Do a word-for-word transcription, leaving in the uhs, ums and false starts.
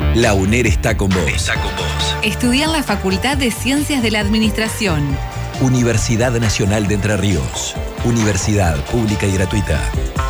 La UNER está con vos. Está con vos. Estudia en la Facultad de Ciencias de la Administración. Universidad Nacional de Entre Ríos. Universidad pública y gratuita.